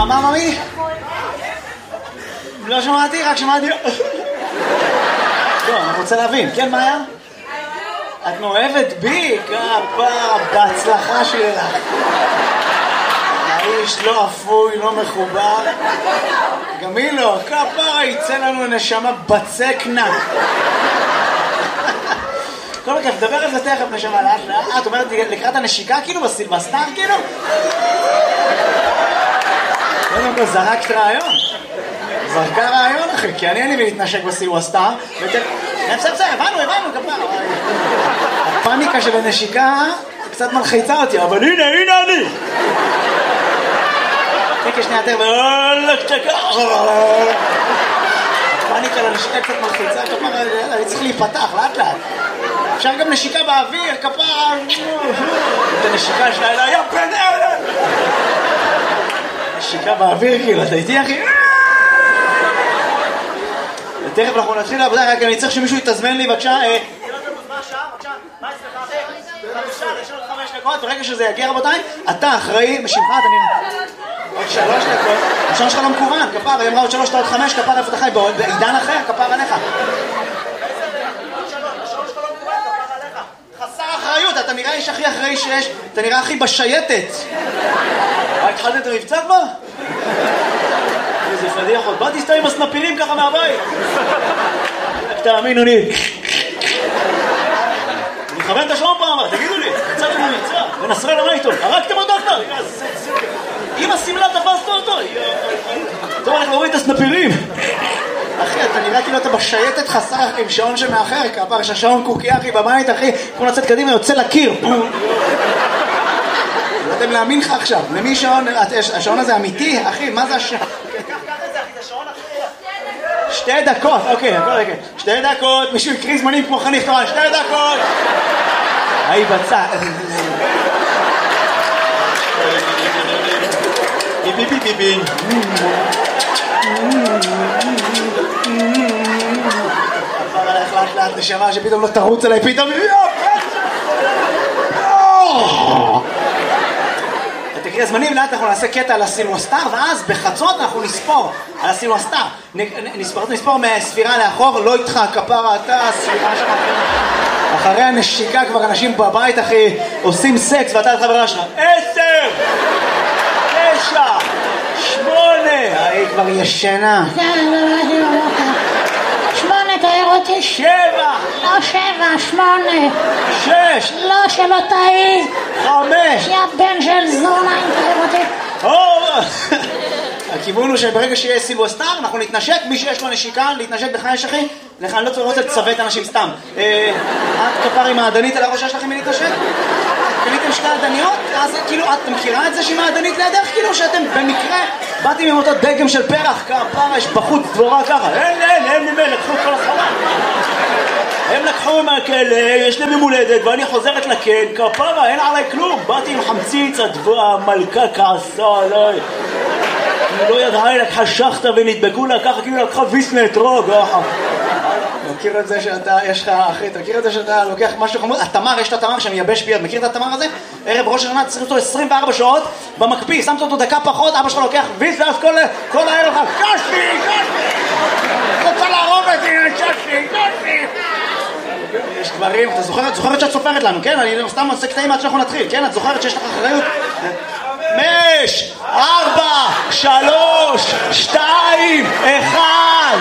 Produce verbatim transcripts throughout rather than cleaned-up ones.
מה, מה, ממי? לא שמעתי, רק שמעתי... לא, אני רוצה להבין. כן, מה היה? את מאוהבת בי? כפרה, בהצלחה שלך. האיש לא אפוי, לא מחובר. גם היא לא, כפרה, יצא לנו נשמה בצק נק. כל מקרה, תדבר על זה תכף נשמה לאט לאט. את אומרת לקראת הנשיקה כאילו בסילבסטר כאילו? קודם כל זרקת רעיון. זרקה רעיון אחי, כי אני אין לי להתנשק בסילבסטר. בסדר, בסדר, הבנו, הבנו, כפרה. הפאניקה של הנשיקה קצת מלחיצה אותי, אבל הנה, הנה אני. תקי שנייה יותר, ואולק צ'קה. הפאניקה לנשיקה קצת מלחיצה, כפרה, אני צריך להיפתח, לאט לאט. אפשר גם נשיקה באוויר, כפרה. את הנשיקה שלה, אלא, יא בן ארן. נשיקה באוויר, כאילו, אתה איתי, אחי? תכף אנחנו נתחיל לעבודה, רק אני צריך שמישהו יתזמן לי, בבקשה. ברגע שזה יגיע רבותיי, אתה אחראי, משמך, אתה נראה עוד שלוש דקות, השעון שלך לא מקוון, כפר, היא אמרה עוד שלוש, אתה עוד חמש, כפר, איפה אתה חי, בעידן אחר, כפר עליך. חסר אחריות, אתה נראה איש הכי אחראי שיש, אתה נראה הכי בשייטת. התחלת את המבצע כבר? איזה פדיח עוד, באתי סתם עם הסנפירים ככה מהבית. תאמינו לי. אני מכוון את השעון פעם, תגידו לי, קצת לנו מבצע, ונסרה למה איתו, הרגתם אותו כבר? אם הסמלה תפסת אותו, טוב, אנחנו רואים את הסנפירים. אחי, אתה נראה כאילו אתה בשייטת חסר עם שעון שמאחר, כפר שהשעון קוקי אחי בבית, אחי, כמו לצאת קדימה, יוצא לקיר. לא יודעים להאמין לך עכשיו, למי שעון, השעון הזה אמיתי, אחי, מה זה השעון? שתי דקות, אוקיי, הכל רגע. שתי דקות, מישהו יקריא זמנים כמו חניך תורה, שתי דקות! היי בצע. ביבי ביבי ביבי. עבר עליך לאט לאט נשמה שפתאום לא תרוץ עליי, פתאום... תקריא זמנים, לאט אנחנו נעשה קטע על הסילבסטר, ואז בחצות אנחנו נספור על הסילבסטר. נספור, נספור מהספירה לאחור, לא איתך, כפרה, אתה, הספירה שלך. אחרי הנשיקה כבר אנשים בבית, אחי, עושים סקס, ואתה לחברה שלך. עשר! תשע! שמונה! היא כבר ישנה. שמונה, תאר אותי. שבע! לא שבע, שמונה. שש! לא, שלא תאי. חמש! יא בן של זונה, אם תאר אותי. הכיוון הוא שברגע שיהיה סילבסטר, אנחנו נתנשק, מי שיש לו נשיקה, להתנשק בחי יש אחי, לך אני לא רוצה לצוות אנשים סתם. את כפר עם העדנית על הראש שלכם מלהתנשק? קניתם שתי עדניות? אז כאילו, את מכירה את זה שהיא מעדנית לידך? כאילו שאתם במקרה באתם עם אותו דגם של פרח, כפרה, יש בחוץ דבורה ככה. אין, אין, אין ממי, לקחו כל החמה. הם לקחו מהכלא, יש להם ממולדת, ואני חוזרת לכן, כפרה, אין עליי כלום. באתי עם חמציץ, המלכה כעסה עליי. היא לא ידעה, היא לקחה שחטה ונדבקו לה ככה, כאילו לקחה ויסנה אתרוג. מכיר את זה שאתה, יש לך, אחי, אתה מכיר את זה שאתה לוקח משהו חמוד? התמר, יש את התמר שמייבש ביד, מכיר את התמר הזה? ערב ראש השנה, צריך אותו עשרים וארבע שעות במקפיא, שמת אותו דקה פחות, אבא שלך לוקח ויסנה, אז כל, כל הערב לך, קשתי, קשתי! רוצה להרוג אותי, קשתי, קשתי! יש דברים, אתה זוכרת, זוכרת שאת סופרת לנו, כן? אני סתם עושה קטעים עד שאנחנו נתחיל, כן? את זוכרת שיש לך אחריות? חמש, ארבע, שלוש, שתיים, אחד.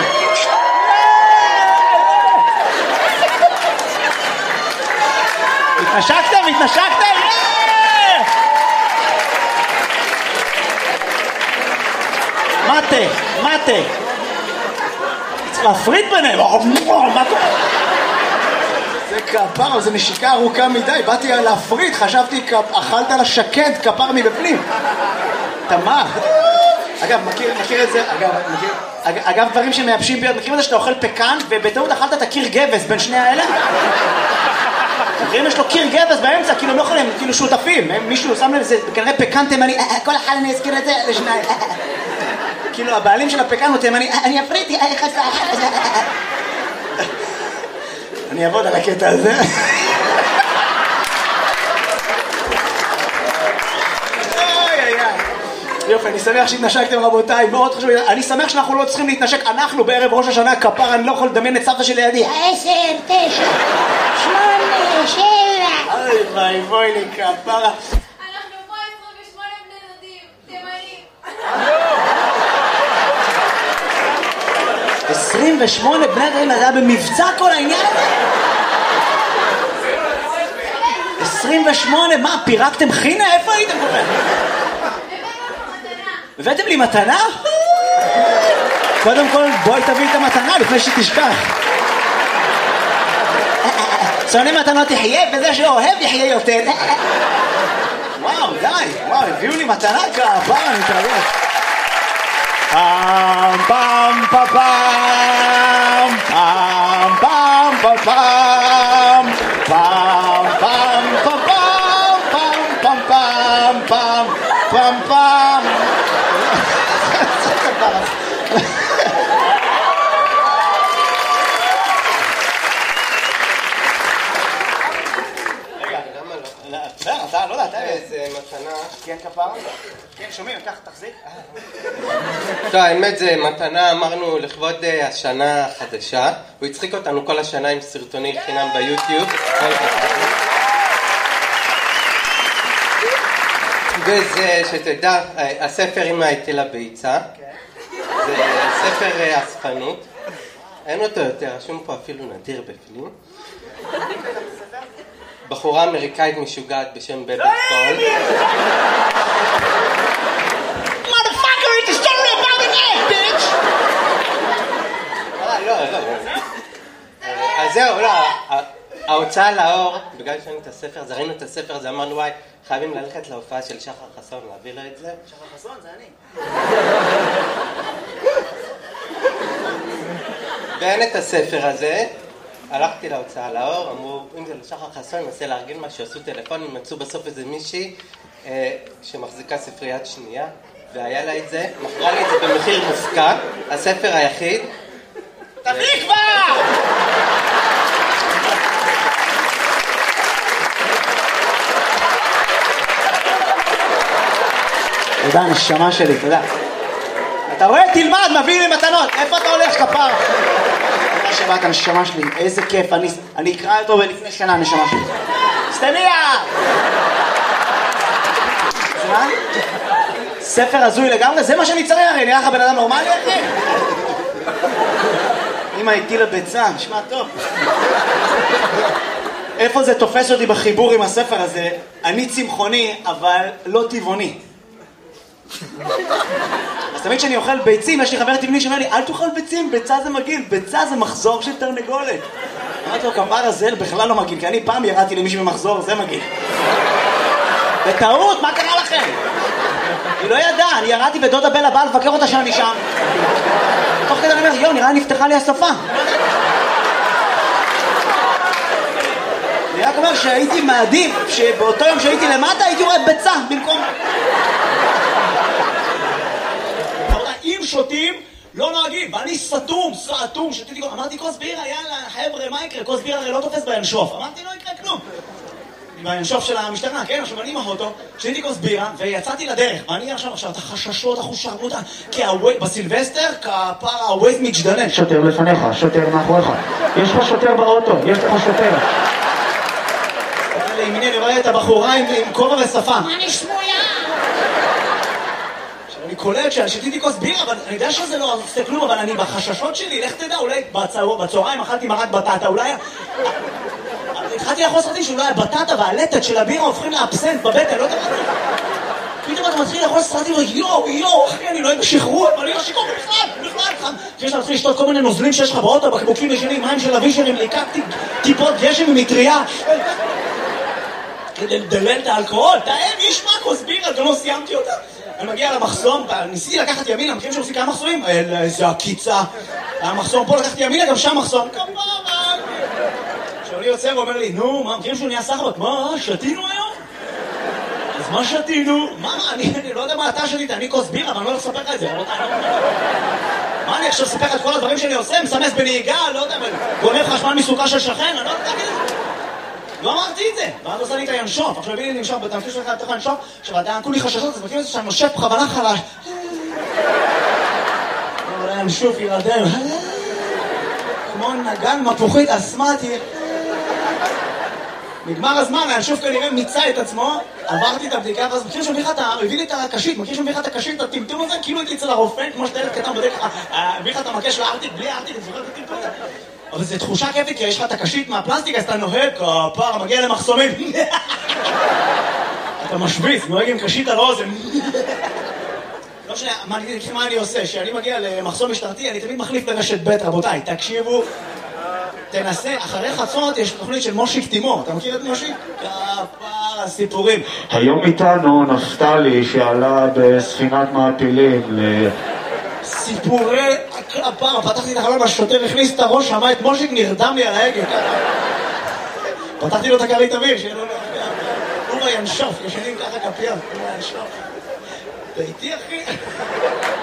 התנשקתם? התנשקתם? מטה, מטה. צריך להפריד ביניהם. מה קורה? זה כפר, זה נשיקה ארוכה מדי, באתי להפריד, חשבתי, אכלת לשקד כפר מבפנים. תמר. אגב, מכיר, מכיר את זה, אגב, מכיר, אגב, דברים שמייבשים ביד, מכירים את זה שאתה אוכל פקן, ובטעות אכלת את הקיר גבס בין שני האלה? מכירים, יש לו קיר גבס באמצע, כאילו הם לא יכולים, כאילו שותפים, מישהו שם לב, זה כנראה פקן תימני, כל אחד אני אזכיר את זה לשניים. כאילו, הבעלים של הפקן הוא תימני, אני אפריתי, איך עשה? אני אעבוד על הקטע הזה. יופי, אני שמח שהתנשקתם רבותיי, מאוד חשוב, אני שמח שאנחנו לא צריכים להתנשק, אנחנו בערב ראש השנה כפר, אני לא יכול לדמיין את סבתא שלי לידי. עשר, תשע, שמונה, שבע. אוי ביי, בואי לי כפרה. אנחנו פה עשרים ושמונה בני דודים, תימנים. עשרים ושמונה בני דודים, זה היה במבצע כל העניין הזה? עשרים ושמונה, מה, פירקתם חינה? איפה הייתם כל כך? הבאתם לי מתנה? קודם כל בואי תביא את המתנה לפני שתשכח. שונא מתנות תחיה וזה שאוהב יחיה יותר. וואו די, וואו הביאו לי מתנה כפר, אני מתאבד. פעם פעם פעם פעם פעם פעם פעם פעם פעם פעם פעם פעם פעם פעם פעם אתה לא יודע, אתה איזה מתנה. כן כפר? כן שומעים, ככה תחזיק. טוב, האמת זה מתנה, אמרנו לכבוד השנה החדשה. הוא הצחיק אותנו כל השנה עם סרטוני חינם ביוטיוב. וזה, שתדע, הספר אמא הטילה ביצה. זה ספר אספנות. אין אותו יותר, רשום פה אפילו נדיר בפנים. בחורה אמריקאית משוגעת בשם בבת קול. Motherfucker, it's a story about an egg, bitch! לא, לא, לא. אז זהו, לא. ההוצאה לאור, בגלל שראינו את הספר, אז ראינו את הספר הזה, אמרנו וואי, חייבים ללכת להופעה של שחר חסון, להביא לו את זה. שחר חסון, זה אני. ואין את הספר הזה. הלכתי להוצאה לאור, אמרו, אם זה לשחר חסון, ננסה להרגיל מה שעשו טלפונים, מצאו בסוף איזה מישהי אה, שמחזיקה ספריית שנייה, והיה לה את זה, מכרה לי את זה במחיר מופקע, הספר היחיד. תביא כבר! תודה, נשמה שלי, תודה. אתה רואה? תלמד, מביא לי מתנות. איפה אתה הולך, כפר? תודה שבאת, נשמה שלי. איזה כיף. אני, אני אקרא אותו בלפני שנה, נשמה שלי. סטניה! מה? ספר הזוי לגמרי? זה מה שאני צריך, הרי נראה לך בן אדם נורמלי, אחי? אמא הטילה ביצה, נשמע טוב. איפה זה תופס אותי בחיבור עם הספר הזה? אני צמחוני, אבל לא טבעוני. אז תמיד כשאני אוכל ביצים, יש לי חבר טבעוני שאומר לי, אל תאכל ביצים, ביצה זה מגעיל, ביצה זה מחזור של תרנגולת. אמרתי לו, כפר הזה בכלל לא מגעיל, כי אני פעם ירדתי למישהו במחזור, זה מגעיל. בטעות, מה קרה לכם? היא לא ידעה, אני ירדתי ודודה בלה באה לבקר אותה שאני שם. תוך כדי אני אומר, יו, נראה נפתחה לי השפה. אני רק אומר שהייתי מעדיף, שבאותו יום שהייתי למטה, הייתי רואה ביצה במקום... אם שותים, לא נוהגים, ואני סתום, סתום, שתיתי... אמרתי, כוס בירה, יאללה, חבר'ה, מה יקרה? כוס בירה הרי לא תופס בינשוף. אמרתי, לא יקרה כלום. בינשוף של המשטרה, כן? עכשיו אני עם האוטו, שתיתי כוס בירה, ויצאתי לדרך. ואני עכשיו, עכשיו, את החששות, החושרנות, כי בסילבסטר, כפר הווייז מתגדלן. שוטר לפניך, שוטר מאחוריך. יש לך שוטר באוטו, יש לך שוטר. לימיני, אני רואה את הבחורה עם כובע ושפה. מה אני שמויה? אני קולט ששתיתי כוס בירה, אבל אני יודע שזה לא עושה כלום, אבל אני בחששות שלי, לך תדע, אולי בצהריים אכלתי מרק בטטה, אולי... התחלתי לאכול סרטים שאולי הבטטה והלטת של הבירה הופכים לאבסנט בבטן, לא יודע מה זה. פתאום אתה מתחיל לאכול סרטים ויואו, יואו, אחי, אני לא אוהב שחרור, אבל אני לא שיקור בכלל, בכלל. כשיש להתחיל לשתות כל מיני נוזלים שיש לך באוטו, בקבוקים ישנים, מים של אבישרים, לקחתי טיפות גשם ממטריה. כדי לדלל את האלכוהול, תאם, יש מה כוס בירה, גם לא סיימתי אותה. אני מגיע למחסום, ניסיתי לקחת ימינה, מכירים שעושים כמה מחסומים? איזה עקיצה. המחסום פה לקחתי ימינה, גם שם מחסום. כמובן. עכשיו אני יוצא ואומר לי, נו, מה, מכירים שהוא נהיה סחבק? מה, שתינו היום? אז מה שתינו? מה, אני לא יודע מה אתה שתית, אני כוס בירה, אבל אני לא הולך לספר לך את זה. מה, אני עכשיו אספר לך את כל הדברים שאני עושה? מסמס בנהיגה, לא יודע, גונב חשמל מסוכה של שכן, אני לא יודע להגיד את זה. לא אמרתי את זה. ואז עושה לי את הינשוף. עכשיו הביני נמשוך, אתה מפגיש לך לתוך הינשוף, עכשיו אתה כולי חששות, אז מכיר את זה שאני נושף בכוונה חלש. אבל הינשוף יירדם. כמו נגן מפוחית אסמטי. נגמר הזמן, הינשוף כנראה מיצה את עצמו, עברתי את הבדיקה, ואז מכיר שמביא לך את ה... הביא לי את הקשית, מכיר שמביא לך את הקשית, את הטמטום הזה, כאילו הייתי אצל הרופא, כמו שאתה ילד קטן בדרך, הביא לך את המקש לארטיק, בלי הארטיק, אני זוכר את הטמטום הזה. אבל זו תחושה כיפית, כי יש לך את הקשית מהפלסטיק, אז אתה נוהג, כפר, מגיע למחסומים. אתה משוויץ, נוהג עם קשית על האוזן. לא משנה, מה אני עושה? כשאני מגיע למחסום משטרתי, אני תמיד מחליף לרשת ב', רבותיי, תקשיבו. תנסה, אחרי חצות יש תוכנית של מושיק תימור, אתה מכיר את מושיק? כפר הסיפורים. היום איתנו נפתלי שעלה בספינת מעפילים ל... סיפורי הכפר, פתחתי את החלון, השוטר הכניס את הראש, שמע את מושיק, נרדם לי על ההגה. פתחתי לו את הכרית אוויר, שיהיה לו... הוא בינשוף, ישנים ככה כפיות, הוא בינשוף. אתה איתי אחי?